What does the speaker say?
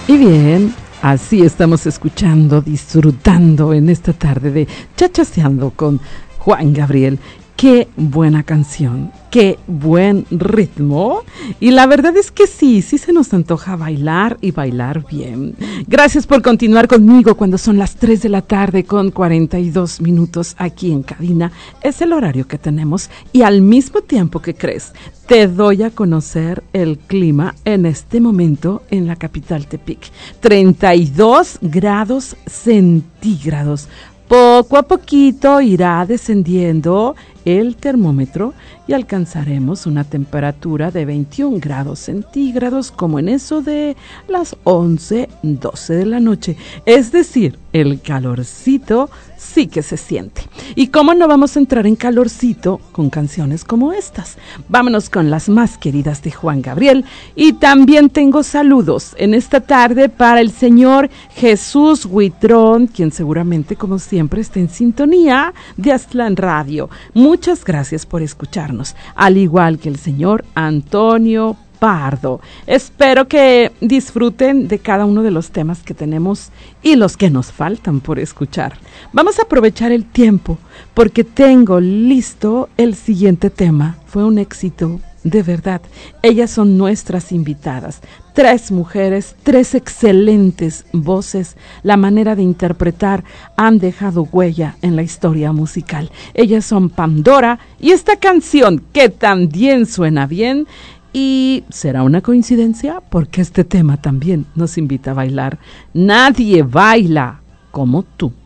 Y bien, así estamos escuchando, disfrutando en esta tarde de Chachaceando con Juan Gabriel. Qué buena canción, qué buen ritmo. Y la verdad es que sí se nos antoja bailar y bailar bien. Gracias por continuar conmigo cuando son las 3 de la tarde con 42 minutos aquí en cabina. Es el horario que tenemos y al mismo tiempo que crees, te doy a conocer el clima en este momento en la capital Tepic. 32 grados centígrados. Poco a poquito irá descendiendo el termómetro y alcanzaremos una temperatura de 21 grados centígrados como en eso de las 11:12 de la noche. Es decir, el calorcito sí que se siente. ¿Y cómo no vamos a entrar en calorcito con canciones como estas? Vámonos con las más queridas de Juan Gabriel. Y también tengo saludos en esta tarde para el señor Jesús Huitrón, quien seguramente, como siempre, está en sintonía de Aztlán Radio. Muchas gracias por escucharnos, al igual que el señor Antonio Pardo. Espero que disfruten de cada uno de los temas que tenemos y los que nos faltan por escuchar. Vamos a aprovechar el tiempo porque tengo listo el siguiente tema. Fue un éxito de verdad. Ellas son nuestras invitadas. 3 mujeres, 3 excelentes voces. La manera de interpretar han dejado huella en la historia musical. Ellas son Pandora y esta canción que también suena bien. Y será una coincidencia porque este tema también nos invita a bailar. Nadie baila como tú.